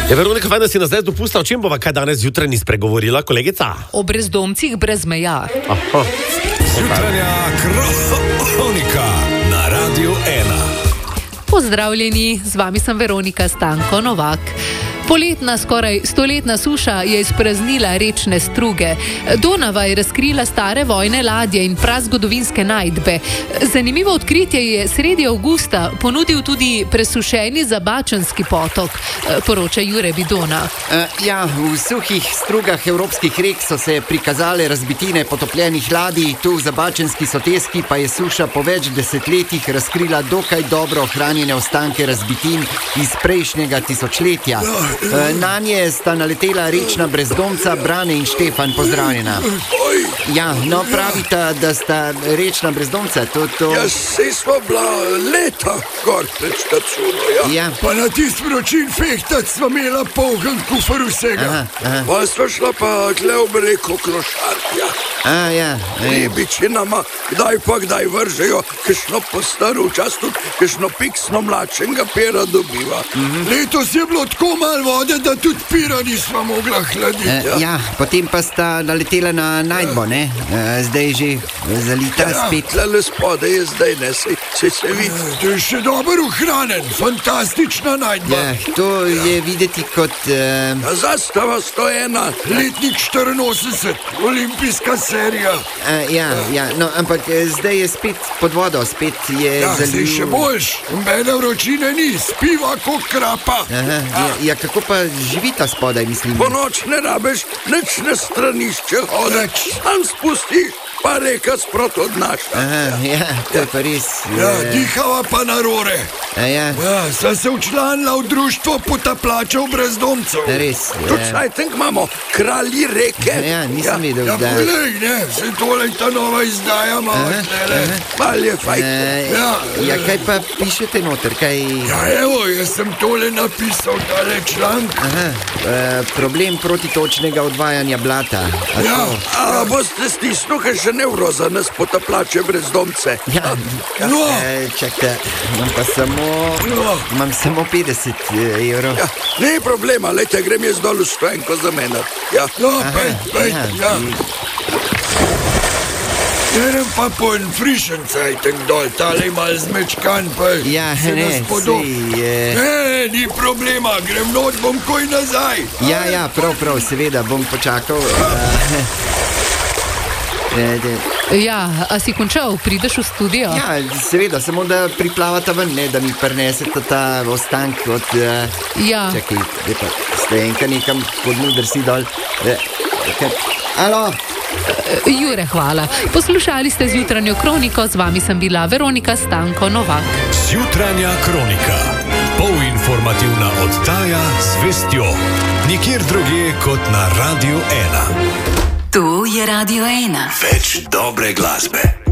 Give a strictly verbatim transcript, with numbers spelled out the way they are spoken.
Je Veronika, fajn, da si nas zdaj dopustila, o čem bova kaj danes zjutraj ni spregovorila, kolegica? O brezdomcih brez meja. Aha. Jutranja kronika na Radiu ena. Pozdravljeni, z vami sem Veronika Stanko Novak. Poletna, skoraj stoletna suša je izpraznila rečne struge. Donava je razkrila stare vojne ladje in prazgodovinske najdbe. Zanimivo odkritje je sredi avgusta ponudil tudi presušeni Zabačanski potok, poroča Jure Bidona. Uh, ja, v suhih strugah evropskih rek so se prikazale razbitine potopljenih ladij, tu v Zabačanski soteski pa je suša po več desetletjih razkrila dokaj dobro ohranjene ostanke razbitin iz prejšnjega tisočletja. Na nje sta naletela rečna brezdomca Brane in Štefan, pozdravljena. Ja, no pravita, da sta rečna brezdomca, to to... Ja, sej smo bila leta gor pred štacuno, ja. Ja. Pa na tist vročin fehtac sva imela poln kufr vsega. Aha, aha. Pa sva šla pa tle ob reko Krošarja. A, ja. Ribiči nama kdaj pa kdaj vržejo, kakšno postaro včas tudi, kakšno piksno mlačenga pera dobiva. Mm-hmm. Letos je bilo tako malo vode, da tudi pira nisva mogla hladiti. E, ja. ja, potem pa sta naletela na najdbo, ne? E, zdaj že zalita Ja, spet. tlele spode je zdaj, ne, se, se, se vidi. To je še dobro ohranjen, fantastična najdba. Ja, to je videti kot... E, Zastava sto ena, letnik štiriinosemdeset, olimpijska serija. e, ja, ja, no, ampak e, zdaj je spet pod vodo, spet je Ja, zdaj zalil... še boljš, nobene vročine ni, spiva kot krapa. Aha, ja, ja, kako pa živita spodaj, mislim? Po noč ne rabeš, nič na stranišče hodeš, sam spustiš, pa reka sprot odnaša. Aha, ja, to je pa res... Ja, e, dihava pa na rore. a ja, Ja, sem se včlanila v društvo potaplačev brezdomcev. res... Tudi e, saj tenk imamo, kralji reke. Ja, nisem vedel, ja, da- Ja, poglej, ne, se tole ta nova izdaja ima, tlele. Mal je fajn. e, Ja, ja, kaj pa pišete noter, kaj... Ja, evo, jaz sem tole napisal, tale članek. Aha, e, problem protitočnega odvajanja blata. A Ja, to? a boste stisnili, kaj še nevroza nas potaplače brezdomce. Ja, No. e, čakaj, imam pa samo... No. Imam samo petdeset evrov. Ja, ne problema, lejte, grem jaz dol v stoenko za mene. Ja, no, pej, pej, ja, ja. i- Grem pa po en frišen cajtek dol, tale malo zmečkan, pa Ja, se ne, nas podob. sej, e, Ne, ni problema, grem noč, bom koj nazaj. ja, ja, prav, prav, seveda, bom počakal. E, e, de, Ja, a si končal, prideš v studio? ja, seveda, samo da priplavata ven, ne, da mi prinesete ta ostank od... E, Ja. Čakaj, je pa stoenka nekam pod njo drsi dol. E, kaj, alo? Jure, hvala. Poslušali ste zjutranjo kroniko, z vami sem bila Veronika Stanko Novak. Jutranja kronika. Polinformativna oddaja z vestjo. Nikjer drugje kot na Radiu ena. Tu je Radio ena. Več dobre glasbe.